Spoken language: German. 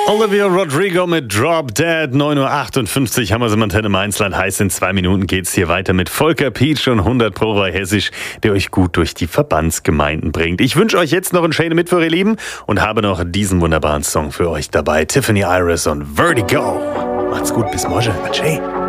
Olivia Rodrigo mit Drop Dead, 9.58 Uhr, haben wir sie im Antenne Mainzland. Heißt, in 2 Minuten geht's hier weiter mit Volker Pietsch und 100 Pro bei Hessisch, der euch gut durch die Verbandsgemeinden bringt. Ich wünsche euch jetzt noch einen schönen Mittwoch, ihr Lieben, und habe noch diesen wunderbaren Song für euch dabei. Tiffany Iris und Vertigo. Macht's gut, bis morgen. Adieu.